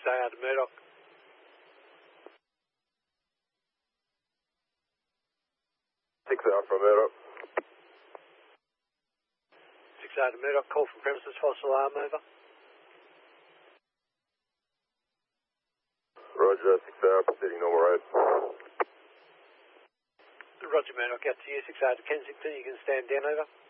6A to Murdoch. 6 Alpha Murdoch. 6A to Murdoch, call from premises, false alarm, over. Roger, 6 Alpha, proceeding normal road. Roger Murdoch, out to you, 6A to Kensington, you can stand down, over.